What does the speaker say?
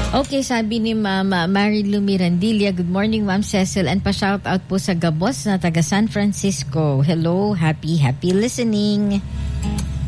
Okay, sabi ni Mama Marilu Mirandilla, good morning Ma'am Cecil, and pa-shoutout po sa Gabos na taga San Francisco. Hello, happy listening.